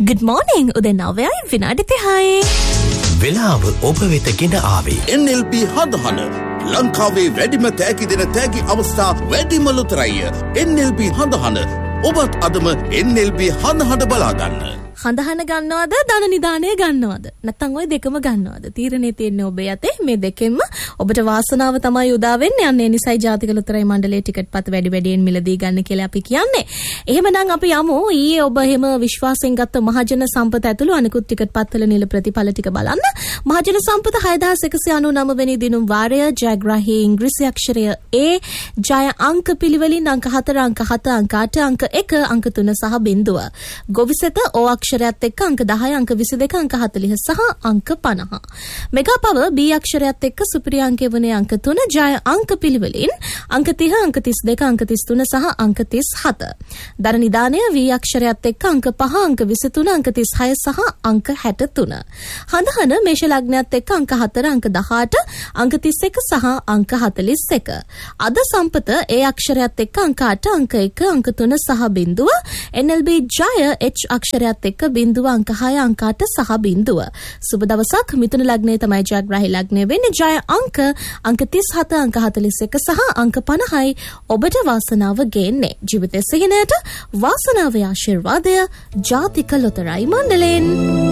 Good morning. උදේ 9යි විනාඩි 30යි. වෙලාව ඔබ වෙත ගෙන ආවේ NLB හඳහන ලංකාවේ වැඩිම තෑගි දෙන තෑගි අවස්ථා වැඩිම ලොතරැය NLB හඳහන ඔබත් අදම NLB හඳහන බලා ගන්න. හඳහන ගන්නවද ධන නිදාණය ගන්නවද නැත්නම් ওই දෙකම ගන්නවද තීරණේ තියෙන්නේ ඔබ යතේ මේ දෙකෙන්ම ඔබට වාසනාව තමයි උදා වෙන්නේ අනේ නිසයි ජාතික ලොතරැයි මණ්ඩලයේ ටිකට් පත් වැඩි වැඩියෙන් මිලදී ගන්න කියලා අපි කියන්නේ. එහෙමනම් අපි යමු ඊයේ ඔබ එහෙම විශ්වාසයෙන් ගත්ත මහජන සම්පත ඇතුළු අනිකුත් ටිකට් පත්වල නිල ප්‍රතිඵල ටික බලන්න. මහජන සම්පත 6199 වෙනි දිනුම් වාරය ජයග්‍රාහී ඉංග්‍රීසි අක්ෂරය A ජය අංක පිළිවෙලින් අංක 4 අංක 7 අංක 8 අංක 1 අංක 3 සහ බිංදුව. ගොවිසෙත O අක්ෂරයත් එක්ක අංක 10 අංක 22 අංක 40 සහ අංක 50. මෙගා පව B අක්ෂරයත් එක්ක සුපිරි අංකය වනේ අංක 3 ජය අංක පිළිවෙලින් අංක 30 අංක 32 අංක 33 සහ අංක 37. දර නිදානය V අක්ෂරයත් එක්ක අංක 5 අංක 23 අංක 36 සහ අංක 63. හඳහන මේෂ ලග්නයත් එක්ක අංක 4 අංක 18 අංක 31 සහ අංක 41. අද සම්පත A අක්ෂරයත් එක්ක අංක 8 අංක 1 අංක 3 සහ බිංදුව. NLB ජය H අක්ෂරයත් එක්ක බිංදුව අංක 6 අංක 8 සහ බිංදුව. සුබ දවසක්. මිථුන ලග්නයේ තමයි ජයග්‍රාහී ලග්නය වෙන්නේ. ජය අංක 37 අංක 41 සහ අංක 50යි ඔබට වාසනාව ගේන්නේ. ජීවිතයේ සිහිනයට වාසනාවේ ආශිර්වාදය ජාතික ලොතරැයි මණ්ඩලයෙන්.